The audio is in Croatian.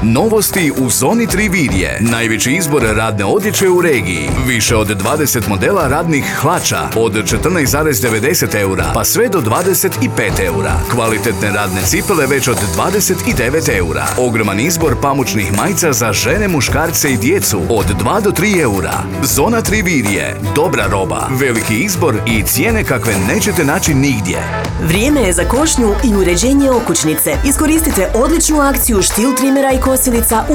Novosti u Zoni Trivirje. Najveći izbor radne odjeće u regiji. Više od 20 modela radnih hlača od 14,90 eura pa sve do 25 eura. Kvalitetne radne cipele već od 29 eura. Ogroman izbor pamučnih majica za žene, muškarce i djecu od 2 do 3 eura. Zona Trivirje. Dobra roba, veliki izbor i cijene kakve nećete naći nigdje. Vrijeme je za košnju i uređenje okućnice. Iskoristite odličnu akciju štil trimera i kosilica u